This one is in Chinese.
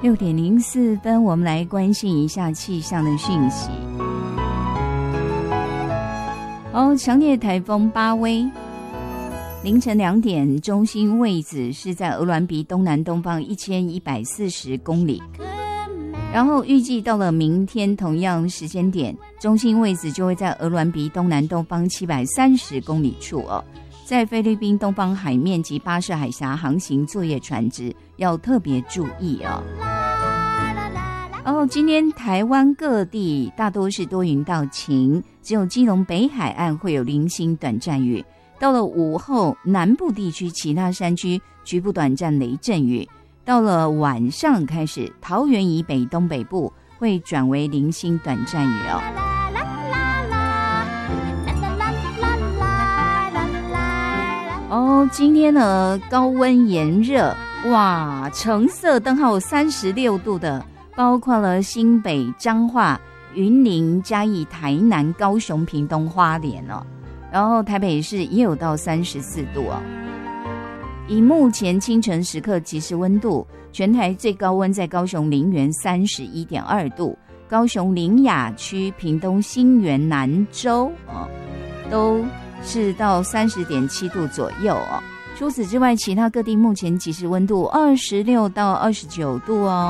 6:04，我们来关心一下气象的讯息。强烈台风巴威凌晨2点，中心位置是在鹅銮鼻东南东方1140公里，然后预计到了明天同样时间点，中心位置就会在鹅銮鼻东南东方730公里处在菲律宾东方海面及巴士海峡航行作业船只要特别注意今天台湾各地大多是多云到晴，只有基隆北海岸会有零星短暂雨。到了午后，南部地区其他山区局部短暂雷阵雨。到了晚上开始，桃园以北东北部会转为零星短暂雨今天呢高温炎热，哇，橙色灯号36度的，包括了新北、彰化、云林、嘉义、台南、高雄、屏东、花莲然后台北市也有到34度以目前清晨时刻即时温度，全台最高温在高雄林园31.2度，高雄苓雅区、屏东新园、南州都是到30.7度左右除此之外，其他各地目前即时温度26到29度